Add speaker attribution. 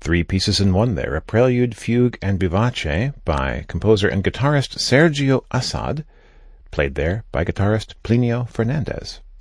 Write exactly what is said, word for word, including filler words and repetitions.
Speaker 1: Three pieces in one there, a prelude, fugue, and vivace by composer and guitarist Sergio Assad, played there by guitarist Plinio Fernandez.